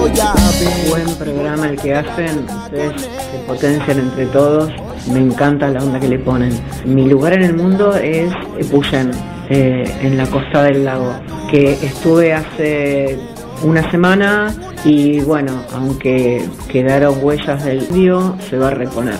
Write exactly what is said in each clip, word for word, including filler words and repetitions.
Buen programa el que hacen, ustedes se potencian entre todos, me encanta la onda que le ponen. Mi lugar en el mundo es Epuyén, eh, en la costa del lago, que estuve hace una semana y bueno, aunque quedaron huellas del río, se va a reponer.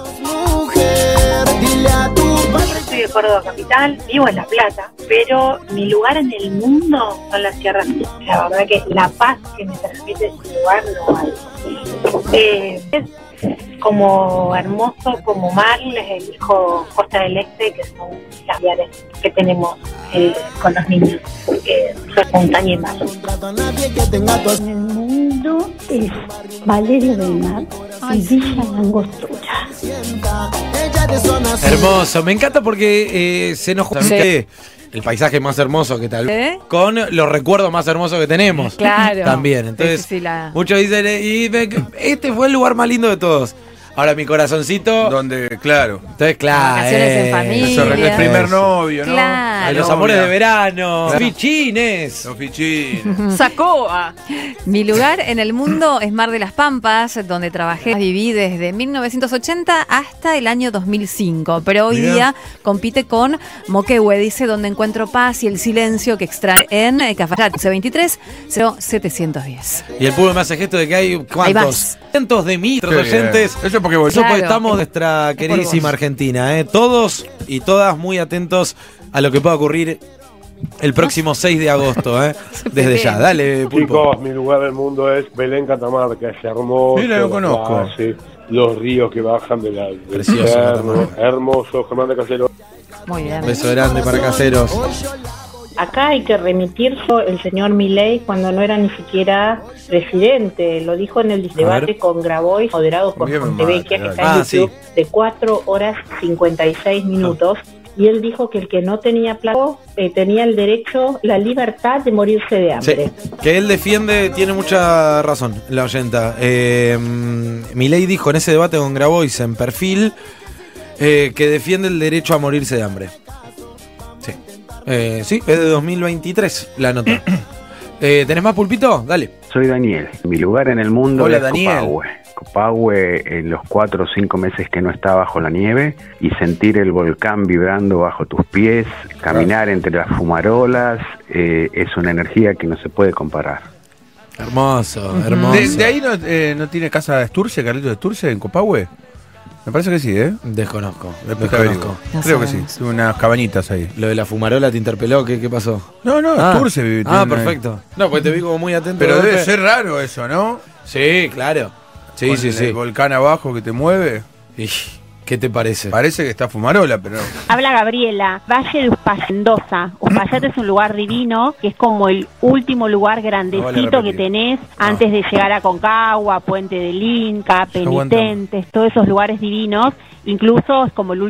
Soy de Córdoba capital, vivo en La Plata, pero mi lugar en el mundo son las sierras. La verdad que la paz que me transmite ese lugar no hay. Eh, es como hermoso, como mar, les elijo Costa del Este, que son las lugares que tenemos eh, con los niños, que son montaña y mar. En el mundo es Valerio del Mar y Villa Langostura. Hermoso, me encanta porque eh, se nos junta Sí. el paisaje más hermoso que tal ¿Eh? con los recuerdos más hermosos que tenemos. Claro. También, entonces Sí, sí, la- muchos dicen, eh, y me- este fue el lugar más lindo de todos. Ahora mi corazoncito, Donde, claro. entonces claro, Vacaciones en eh, familia. Eso, el primer Eso. novio, ¿no? Claro. A los La amores novia. de verano, Claro. fichines. Los fichines. Sacoa. Mi lugar en el mundo es Mar de las Pampas, donde trabajé, viví desde mil novecientos ochenta hasta el año dos mil cinco, pero hoy Mirá. día compite con Moquehue, dice, donde encuentro paz y el silencio que extrae en eh, Cafayate, C veintitrés cero setecientos diez. Y el público me hace gesto de que hay cuántos, más. cientos de miles de Qué oyentes. bien. Eso porque vos- Eso porque Claro. estamos nuestra por queridísima vos. Argentina, ¿eh? Todos y todas muy atentos a lo que pueda ocurrir el próximo seis de agosto, ¿eh? Desde ya. Dale, Pulpo. Chicos, mi lugar del mundo es Belén, Catamarca, es hermoso. Mira, lo la conozco. playa, los ríos que bajan de la, del Precioso, cerro, Catamarca. hermoso, Germán de Casero. Muy bien. Beso grande para caseros. Acá hay que remitirse el señor Milei cuando no era ni siquiera presidente. Lo dijo en el debate ver. con Grabois, moderado por Bien, Fontevecchia, que mate, está dale. en Ah, YouTube, de cuatro horas cincuenta y seis minutos. Y él dijo que el que no tenía plazo eh, tenía el derecho, la libertad de morirse de Sí, hambre. que él defiende, tiene mucha razón, la oyenta. Eh, Milei dijo en ese debate con Grabois en Perfil eh, que defiende el derecho a morirse de hambre. Sí, eh, sí, es de dos mil veintitrés la nota. eh, ¿Tenés más, Pulpito? Dale. Soy Daniel. Mi lugar en el mundo Hola, es Daniel. Copahue. Copahue en los cuatro o cinco meses que no está bajo la nieve y sentir el volcán vibrando bajo tus pies, caminar entre las fumarolas, eh, es una energía que no se puede comparar. Hermoso, hermoso. De, de ahí no, eh, no tiene casa de Sturce, Carlito de Sturce, en Copahue. Me parece que sí, ¿eh? Desconozco, Después te desconozco. averiguo. No Creo que sí. sabemos. Tuve unas cabañitas ahí. Lo de la fumarola te interpeló, ¿qué, qué pasó? No, no, Ah, Sturce vive. ah, tiene- perfecto. No, pues te vi como muy atento. Pero de debe golpe. ser raro eso, ¿no? Sí, claro. Sí, Con sí, el sí. volcán abajo que te mueve. Y, ¿qué te parece? Parece que está fumarola, pero. Habla Gabriela, Valle de Uspallata, Mendoza. Uspallata es un lugar divino, que es como el último lugar No vale grandecito que repetir. tenés antes de llegar a Concagua, Puente del Inca, aguantamos. Penitentes, todos esos lugares divinos. Incluso es como el último